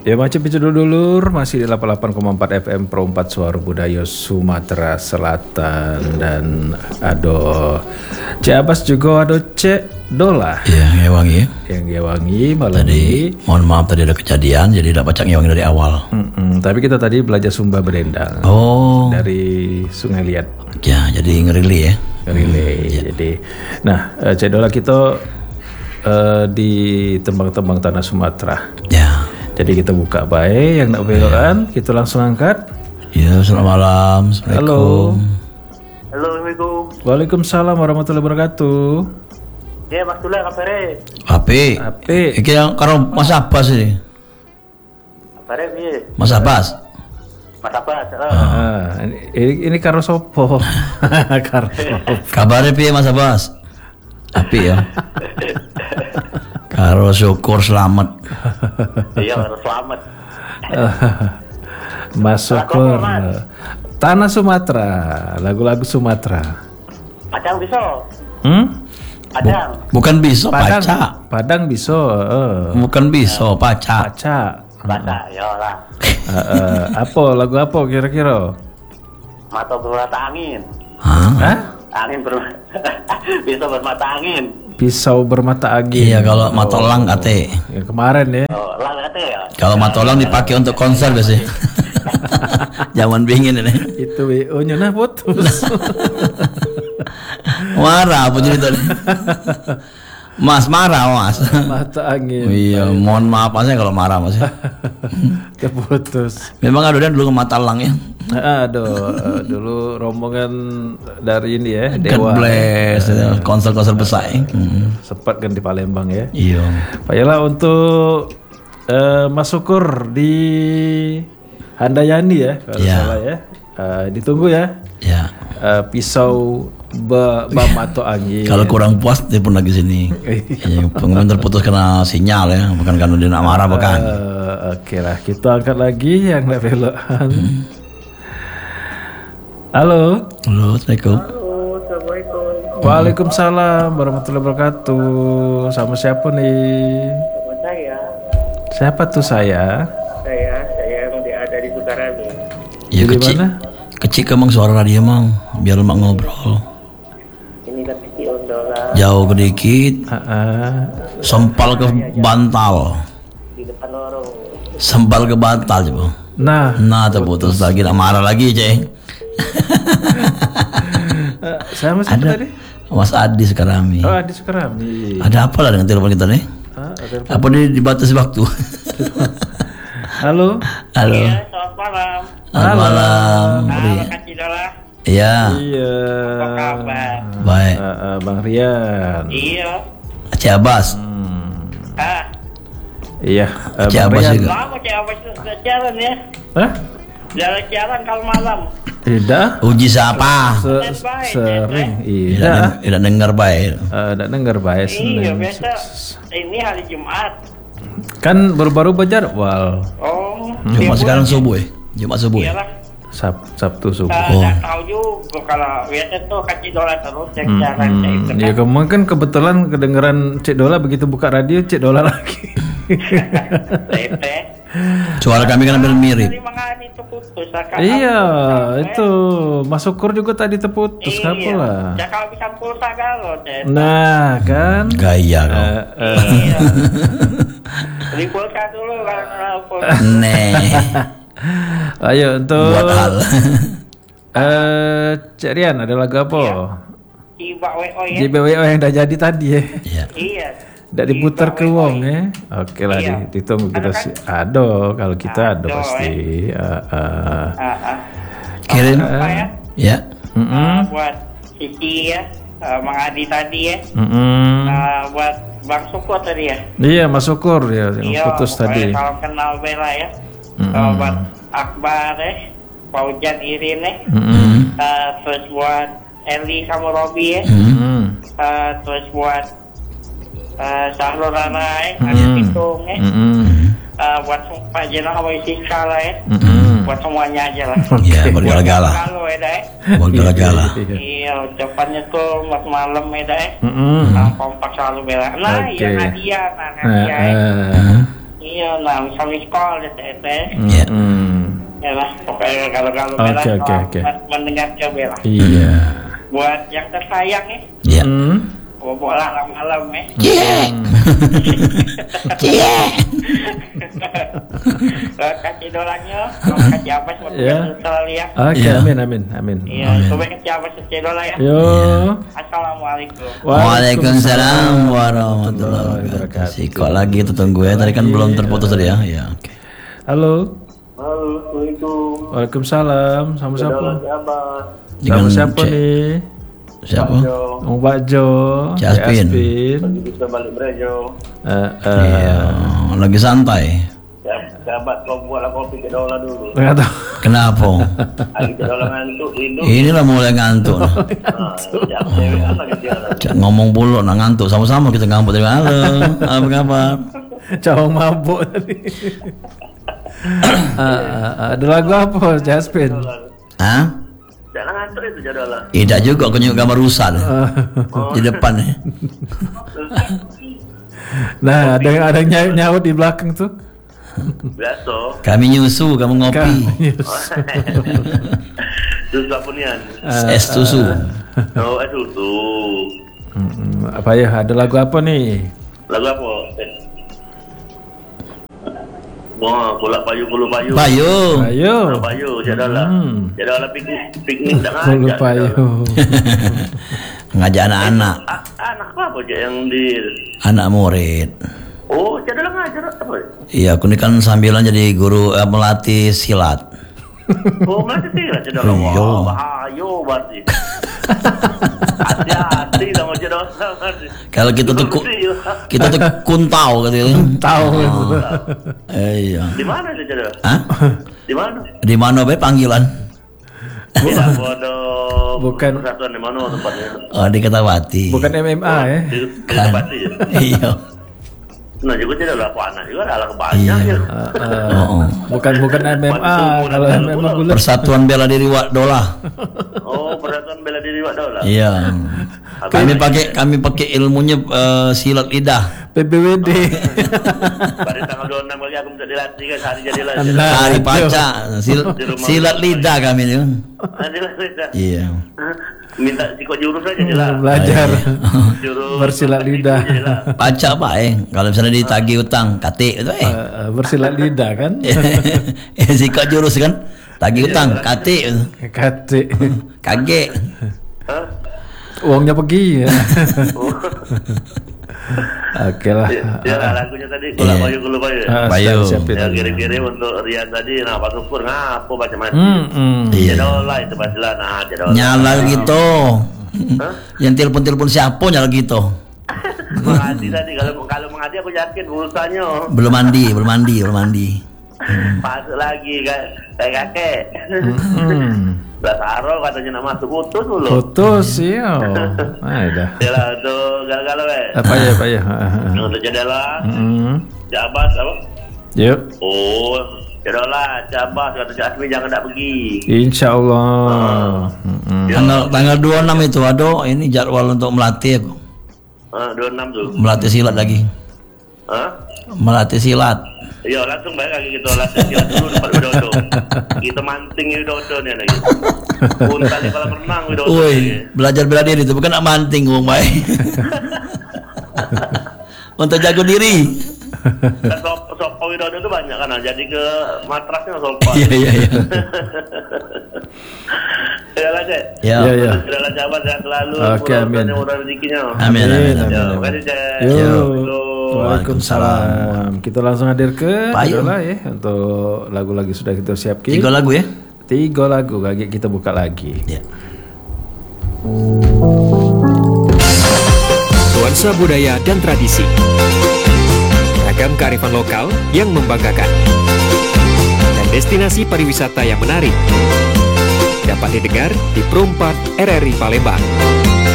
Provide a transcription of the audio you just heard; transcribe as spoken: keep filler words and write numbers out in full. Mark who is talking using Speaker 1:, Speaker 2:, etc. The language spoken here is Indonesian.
Speaker 1: Ya macam itu dulur, masih di delapan puluh delapan koma empat F M Pro empat Suara Budaya Sumatera Selatan. Dan ado Cik Abbas juga ada Cik Dola.
Speaker 2: Iya, ngewangi ya.
Speaker 1: Yang ngewangi malam
Speaker 2: Tadi,
Speaker 1: ini.
Speaker 2: mohon maaf tadi ada kejadian, jadi tidak baca ngewangi dari awal.
Speaker 1: Mm-mm, tapi kita tadi belajar Sumba Berendang.
Speaker 2: Oh.
Speaker 1: Dari Sungai Liat.
Speaker 2: Ya, jadi ngerili ya.
Speaker 1: Ngerili. Hmm, ya. Jadi, nah Cik Dola kita uh, di tembang-tembang tanah Sumatera.
Speaker 2: Ya.
Speaker 1: Jadi kita buka baik yang nak belokan, kita langsung angkat.
Speaker 2: Ya, selamat malam. Assalamualaikum.
Speaker 1: Halo.
Speaker 3: Halo, Assalamualaikum.
Speaker 1: Waalaikumsalam warahmatullahi wabarakatuh.
Speaker 3: Ya, Mas Tula kapare.
Speaker 2: Ape.
Speaker 1: Ape.
Speaker 2: Iki yang karo Mas Abbas ini.
Speaker 3: Kapare piye?
Speaker 2: Mas Abbas.
Speaker 3: Mas Abbas. Heeh.
Speaker 1: Ah, ini, ini karo sopo? Karo sopo?
Speaker 2: Kabarnya piye Mas Abbas? Api ya. Karo syukur selamat.
Speaker 3: Iya, harus selamat.
Speaker 1: Mas Syukur. Tanah Sumatera, lagu-lagu Sumatera.
Speaker 3: Padang bisa.
Speaker 1: Hmm?
Speaker 3: Padang.
Speaker 2: Bukan bisa
Speaker 1: Padang,
Speaker 2: paca.
Speaker 1: Padang bisa. Uh.
Speaker 2: Bukan bisa paca.
Speaker 1: Paca.
Speaker 3: Baca, ya lah.
Speaker 1: Uh, uh, apa lagu apa kira-kira?
Speaker 3: Mata bermata angin.
Speaker 2: Hah?
Speaker 1: Hah?
Speaker 3: Angin ber bisa bermata angin.
Speaker 1: Pisau bermata angin.
Speaker 2: Iya, kalau matolang kate.
Speaker 1: Ya, kemarin ya.
Speaker 3: Oh, lah kata ya.
Speaker 2: Kalau matolang dipakai untuk konser biasanya. Zaman bingin ini.
Speaker 1: Itu W O-nya nah putus.
Speaker 2: Marah apa cerita nih? Mas marah mas.
Speaker 1: Mata angin.
Speaker 2: Iya, mohon maaf mas ya kalau marah mas.
Speaker 1: Terputus.
Speaker 2: Memang ada dulu ke Matalang ya.
Speaker 1: Aduh, uh, dulu rombongan dari ini ya,
Speaker 2: God
Speaker 1: Dewa.
Speaker 2: bless, ya. konser-konser besar. Ya. Hmm.
Speaker 1: Sempat kan di Palembang ya.
Speaker 2: Iya.
Speaker 1: Baiklah untuk uh, Mas Syukur di Handayani ya, kalau
Speaker 2: Ya.
Speaker 1: salah ya. Uh, ditunggu ya.
Speaker 2: Ya.
Speaker 1: Uh, pisau ba, ba mato angin.
Speaker 2: Kalau kurang puas dia pun lagi sini. Ya, pengumuman terputus karena sinyal ya, bukan karena dia nak marah bukan.
Speaker 1: Uh, Oke lah, kita angkat lagi yang nak belokan. Hmm. Halo.
Speaker 2: Halo, assalamualaikum.
Speaker 3: Halo, Assalamualaikum.
Speaker 1: Waalaikumsalam warahmatullahi wabarakatuh. Sama siapa nih?
Speaker 3: Sama saya.
Speaker 1: Siapa tuh saya?
Speaker 3: Saya, saya yang ada di Sukarami.
Speaker 2: Ya
Speaker 1: Di
Speaker 2: kecil.
Speaker 1: mana?
Speaker 2: Kecil emang suara radio mang, biar mak ngobrol.
Speaker 3: Ini kan kecil Ondola
Speaker 2: Jauh sedikit,
Speaker 1: Uh-uh.
Speaker 2: sempal ke bantal.
Speaker 3: di depan lorong.
Speaker 2: Sempal ke bantal coba.
Speaker 1: Nah,
Speaker 2: Nah, terputus lagi, nak marah lagi, Ceng.
Speaker 1: uh, saya masih
Speaker 2: Ada
Speaker 1: tadi.
Speaker 2: Mas Adi sekarang nih.
Speaker 1: Oh, di Sukarami.
Speaker 2: Ada apa lah dengan telepon kita nih?
Speaker 1: Ah, ada-
Speaker 2: Apa dia dibatasi waktu?
Speaker 1: Halo.
Speaker 2: Halo.
Speaker 3: Iya, selamat malam.
Speaker 2: Selamat malam.
Speaker 3: Halo, Kak Cidola.
Speaker 2: Iya.
Speaker 1: Iya.
Speaker 3: Apa kabar?
Speaker 2: Baik.
Speaker 1: Uh, uh, Bang Rian.
Speaker 3: Iya.
Speaker 2: Cik Abbas.
Speaker 3: Ah,
Speaker 1: Iya. Uh,
Speaker 2: Cik
Speaker 1: Bang
Speaker 2: Abbas
Speaker 1: Rian.
Speaker 2: juga.
Speaker 3: lama cewek apa jalan ya?
Speaker 1: Hah?
Speaker 3: Jalan-jalan kalau malam.
Speaker 1: Tidak.
Speaker 2: Uji siapa?
Speaker 1: Se- sering.
Speaker 2: Tidak,
Speaker 1: Iya.
Speaker 2: deng- tidak dengar baik.
Speaker 1: Uh, tidak dengar baik.
Speaker 3: Iya,
Speaker 1: Senin.
Speaker 3: biasa ini hari Jumat.
Speaker 1: Kan baru-baru berjadwal.
Speaker 3: Oh,
Speaker 2: Jumat sekarang subuh ya? Jumat subuh ya?
Speaker 3: Iyalah.
Speaker 1: Sab Sabtu subuh.
Speaker 3: Nah,
Speaker 2: Oh.
Speaker 3: nggak tahu juga kalau biasa tuh Kak Cidola terus yang jalan
Speaker 1: Hmm,
Speaker 3: kayak itu
Speaker 1: ya
Speaker 3: kan.
Speaker 1: kemarin kan kebetulan kedengeran Cik Dola begitu buka radio Cik Dola lagi.
Speaker 3: Tete.
Speaker 2: Suara kami kan hampir mirip.
Speaker 3: Tadi mangan itu putus. Akal
Speaker 1: Iya,
Speaker 3: putus,
Speaker 1: itu Mas Syukur juga tadi terputus,
Speaker 3: Iya.
Speaker 1: ngapa lah?
Speaker 3: Ya kalau bisa pulsa kalau Tete.
Speaker 1: Nah, kan.
Speaker 2: Gaya kau.
Speaker 1: Eh, eh,
Speaker 3: Iya. Beli pulsa dulu kalau nggak pulsa.
Speaker 2: Nih.
Speaker 1: ayo untuk
Speaker 2: Buat hal.
Speaker 1: eh Cik Rian ada lagu apa?
Speaker 3: Iba W O ya.
Speaker 1: J B W O yang udah jadi tadi ya.
Speaker 2: Iya.
Speaker 3: Iya.
Speaker 1: Udah diputar ke
Speaker 3: Iba W O
Speaker 1: wong ya. Oke lah,
Speaker 3: Iya.
Speaker 1: di- ditunggu kita
Speaker 3: Ada kan?
Speaker 1: sih. Ado, kalau kita ada
Speaker 3: Ado,
Speaker 1: pasti. Eh, eh.
Speaker 3: Ah, ah.
Speaker 2: Kirim.
Speaker 3: Apa ya?
Speaker 2: Ya.
Speaker 1: Mm-mm.
Speaker 3: Ah, buat Cici ya, ah, Mang Adi tadi ya.
Speaker 1: Mm-mm.
Speaker 3: Ah, buat Bang Suko tadi ya.
Speaker 1: Iya, Mas Syukur ya yang
Speaker 3: Iya,
Speaker 1: putus
Speaker 3: pokoknya
Speaker 1: tadi.
Speaker 3: salam kenal Bella ya.
Speaker 1: Mm-mm.
Speaker 3: Ah, buat Akbar ya, Paujan Irin ya.
Speaker 1: Mm-mm.
Speaker 3: Ah, terus buat Eli sama Robi ya.
Speaker 1: Mm-mm.
Speaker 3: Ah, terus buat ah, Sahrul Rana ya,
Speaker 1: Mm-mm.
Speaker 3: ada Pitung ya.
Speaker 1: Mm-mm.
Speaker 3: Ah, buat Pak Jenal Hawaii Sika lah ya.
Speaker 1: Mm-mm.
Speaker 3: Buat semuanya aja lah.
Speaker 2: Iya, bergala-gala.
Speaker 3: Kalau ya dah.
Speaker 2: Bergala-gala.
Speaker 3: Iya, ucapannya tuh buat malam ya dah.
Speaker 1: Mm-mm.
Speaker 3: Nah, kompak selalu Bella. Nah,
Speaker 1: Oke.
Speaker 3: iya Nadia, nah
Speaker 1: Eh,
Speaker 3: Nadia. ya.
Speaker 1: eh.
Speaker 3: Iya, nah Sambil sekolah di T T.
Speaker 2: Ya.
Speaker 1: Hmm.
Speaker 3: Ya lah, pokoknya kalau-kalau
Speaker 1: Oke,
Speaker 3: Bella
Speaker 1: oke,
Speaker 3: kalau
Speaker 1: oke.
Speaker 3: mas mendengar ke Bella.
Speaker 1: Iya.
Speaker 3: Buat yang tersayang nih,
Speaker 2: Ya.
Speaker 1: Hmm.
Speaker 3: bola malam-malam nih.
Speaker 2: Cie. Cie.
Speaker 3: Kasih dolanya, kasih apa buat
Speaker 1: Ya.
Speaker 3: selalu ya.
Speaker 1: Oke,
Speaker 2: Iya.
Speaker 1: amin, amin, amin.
Speaker 3: Iya, coba kasih apa kasih dola ya.
Speaker 1: Yo.
Speaker 3: Assalamualaikum.
Speaker 2: Waalaikumsalam warahmatullahi wabarakatuh. Si kok lagi itu tunggu ya. Tadi kan belum terputus tadi ya. Ya. Oke.
Speaker 1: Halo.
Speaker 3: Halo, Assalamualaikum.
Speaker 1: Waalaikumsalam. Sama siapa?
Speaker 3: Siapa?
Speaker 1: Sama siapa
Speaker 2: Cik-
Speaker 1: nih?
Speaker 2: Siapa?
Speaker 1: Om Pak Jo.
Speaker 2: Jaspin.
Speaker 1: Jaspin.
Speaker 3: Bisa balik Brejo.
Speaker 1: Eh, eh,
Speaker 2: Iya. Lagi santai.
Speaker 3: Sahabat kau buatlah kopi ke dola dulu.
Speaker 1: nggak tahu.
Speaker 2: Kenapa?
Speaker 3: Lagi ke dola ngantuk hidup.
Speaker 2: Inilah mulai ngantuk.
Speaker 3: Nah, jam cewek apa gitu ya.
Speaker 2: Cak ngomong pula nak ngantuk sama-sama kita ngambut dari halo. Apa kabar?
Speaker 1: Cawang mabuk tadi. Ah, ah, ah. Ada lagu apa, Jaspin?
Speaker 2: Hah?
Speaker 3: Jangan ngantuk itu jadwalnya.
Speaker 2: Tidak juga aku nyuk gambar rusa nih. Di depan nih.
Speaker 1: Nah, ada ada nyaut nyaut di belakang tuh.
Speaker 3: Biasa.
Speaker 2: Kami nyusu, kamu ngopi.
Speaker 1: Kami.
Speaker 3: Susah punian.
Speaker 2: Es susu.
Speaker 3: Oh, eh susu.
Speaker 1: Mm, apa ya? Ada lagu apa nih?
Speaker 3: Lagu apa? Eh. Wah, pulak payu, pulu payu.
Speaker 2: Payu.
Speaker 1: Ayo.
Speaker 3: Pulu payu, jadwalnya.
Speaker 1: Hmm.
Speaker 3: Jadwalnya piknik, piknik tak
Speaker 1: Aku
Speaker 3: ngajak.
Speaker 1: lupa yo.
Speaker 2: Ngajak anak-anak,
Speaker 3: Ah, anak apa aja yang di...
Speaker 2: anak murid.
Speaker 3: Oh, jadwalnya ngajar apa?
Speaker 2: Iya, aku ini kan sambilan jadi guru eh, melatih silat.
Speaker 3: Oh, masih tidak jadwalnya.
Speaker 2: Iya.
Speaker 3: Wah, bahaya berarti. Hati-hati sama jadwal berarti.
Speaker 2: Kalau kita tuh ku- kita tuh kuntau gitu.
Speaker 1: Tahu itu.
Speaker 2: Eh, iya.
Speaker 3: Di mana itu jadwal?
Speaker 2: Hah?
Speaker 3: Di mana?
Speaker 2: Di mana be panggilan?
Speaker 3: Tidak bodoh.
Speaker 1: Bukan.
Speaker 3: Persatuan di mana tempatnya?
Speaker 2: Oh, di Ketawati.
Speaker 1: Bukan M M A ya.
Speaker 3: Di di tempat ya.
Speaker 2: Iya.
Speaker 3: Nah, juga tidak ada anak juga ada banyak ya.
Speaker 1: Ah, ah.
Speaker 2: Oh, oh.
Speaker 1: Bukan bukan M M A. Kalau M M A bulat.
Speaker 2: Persatuan Bela Diri Wadola.
Speaker 3: Oh, persatuan bela diri Wak Dola.
Speaker 2: Iya. Kami pakai kami pakai ilmunya eh, silat lidah.
Speaker 1: P B W D.
Speaker 3: Pada tanggal dua puluh enam kali aku minta dilatih kan hari jadi latih.
Speaker 1: Nah,
Speaker 2: Tari
Speaker 1: itu.
Speaker 2: paca, sil- silat lidah kami ini.
Speaker 3: Nanti lah
Speaker 2: Iya.
Speaker 3: minta sikot jurus aja jelas.
Speaker 1: Belajar
Speaker 3: Jurus
Speaker 1: bersilat lidah.
Speaker 2: Paca pak eh, kalau misalnya ditagih utang, katik itu eh.
Speaker 1: Eh, eh, bersilat lidah kan.
Speaker 2: Eh, sikat jurus kan, tagih utang, katik,
Speaker 1: Kate.
Speaker 2: kage.
Speaker 3: Hah?
Speaker 1: Uangnya pergi ya.
Speaker 3: Oh.
Speaker 1: Oke lah.
Speaker 3: Ya lah, lagunya tadi kalau payu kalau payu.
Speaker 1: Ah,
Speaker 2: Bayu.
Speaker 1: siap- siapin
Speaker 3: Ya
Speaker 1: aja.
Speaker 3: kira-kira untuk Rian tadi nah Pak Syukur ngapo baca mati.
Speaker 1: Hmm, hmm.
Speaker 2: Iya.
Speaker 3: Jadola itu pastilah nah jadola.
Speaker 2: Nyala gitu.
Speaker 3: Hah?
Speaker 2: Yang telepon-telepon siapa nyala gitu.
Speaker 3: Menghati tadi kalau kalau menghati aku yakin pulsanya
Speaker 2: Belum mandi, belum mandi, belum mandi.
Speaker 3: masuk lagi kan kayak kakek.
Speaker 1: Hmm.
Speaker 3: Basaro katanya nak masuk putus dulu.
Speaker 1: Putus ya. Ah, dah.
Speaker 3: Ya lah untuk galau-galau eh.
Speaker 1: Apa ya, apa ya? Ah, ah, ah.
Speaker 3: Untuk jadala,
Speaker 1: Hmm.
Speaker 3: Jabas apa?
Speaker 1: Yuk.
Speaker 3: Oh, jadala, Jabas kata Jasmine jangan tak pergi.
Speaker 1: Insya Allah. Hmm.
Speaker 3: Ya.
Speaker 2: Tanggal tanggal dua puluh enam itu aduh ini jadwal untuk melatih aku.
Speaker 3: Ah, dua puluh enam tuh.
Speaker 2: Melatih silat lagi.
Speaker 3: Hah?
Speaker 2: Melatih silat.
Speaker 3: Ya langsung balik lagi gitu latih silat dulu depan Widodo. Kita manting Widodo nih lagi. Punta di kolam renang Widodo.
Speaker 2: Woi, belajar bela diri itu bukan nak manting wong baik. Untuk jago diri.
Speaker 3: Kan sop sopa Widodo itu banyak kan, jadi ke matrasnya sopa.
Speaker 2: Iya iya iya.
Speaker 3: Ya lah Cek.
Speaker 2: Ya.
Speaker 1: Ya, ya.
Speaker 3: Sudah lah jabat ya selalu.
Speaker 1: Oke, amin.
Speaker 3: Mudah rezekinya.
Speaker 2: Amin amin.
Speaker 1: Amin,
Speaker 2: amin.
Speaker 3: Ya,
Speaker 1: amin.
Speaker 3: makasih Cek.
Speaker 1: Yuk.
Speaker 3: Assalamualaikum.
Speaker 1: Waalaikumsalam. Kita langsung hadir ke
Speaker 2: Payu.
Speaker 1: Adola ya untuk lagu-lagu sudah kita siapkan.
Speaker 2: Tiga lagu ya.
Speaker 1: Tiga lagu lagi kita buka lagi.
Speaker 2: Ya.
Speaker 4: Nuansa budaya dan tradisi. Ragam kearifan lokal yang membanggakan. Dan destinasi pariwisata yang menarik. Dapat didengar di Perumpat R R I Palembang.